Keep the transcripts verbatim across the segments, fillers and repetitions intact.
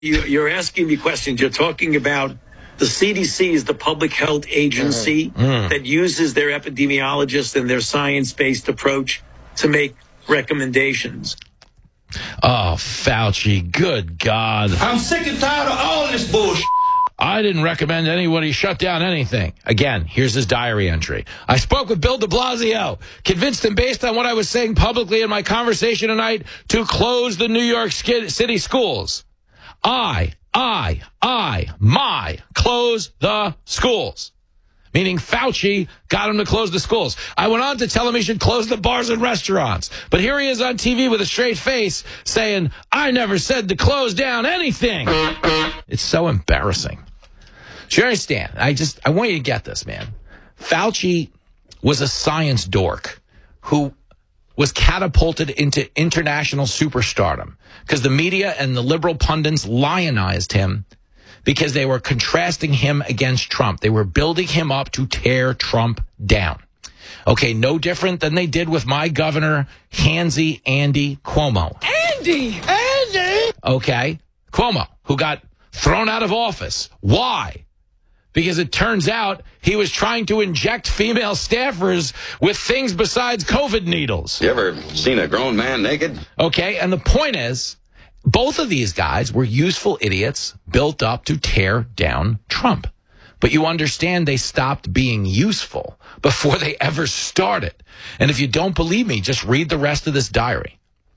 You, you're asking me questions. You're talking about the C D C is the public health agency mm. Mm. that uses their epidemiologists and their science-based approach to make recommendations. Oh, Fauci, good God. I'm sick and tired of all this bullshit. I didn't recommend anybody shut down anything. Again, here's his diary entry. I spoke with Bill de Blasio, convinced him based on what I was saying publicly in my conversation tonight to close the New York City schools. I, I, I, my, close the schools. Meaning Fauci got him to close the schools. I went on to tell him he should close the bars and restaurants. But here he is on T V with a straight face saying, I never said to close down anything. It's so embarrassing. Do you understand? I just, I want you to get this, man. Fauci was a science dork who was catapulted into international superstardom because the media and the liberal pundits lionized him because they were contrasting him against Trump. They were building him up to tear Trump down. Okay, no different than they did with my governor, Handsy Andy Cuomo. Andy! Andy! Okay, Cuomo, who got thrown out of office. Why? Because it turns out he was trying to inject female staffers with things besides COVID needles. You ever seen a grown man naked? Okay, and the point is, both of these guys were useful idiots built up to tear down Trump. But you understand they stopped being useful before they ever started. And if you don't believe me, just read the rest of this diary.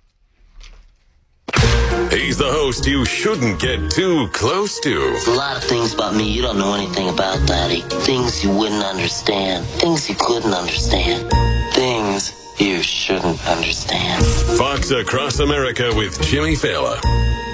He's the host you shouldn't get too close to. There's a lot of things about me you don't know anything about, Daddy. Things you wouldn't understand. Things you couldn't understand. Things you shouldn't understand. Fox Across America with Jimmy Fallon.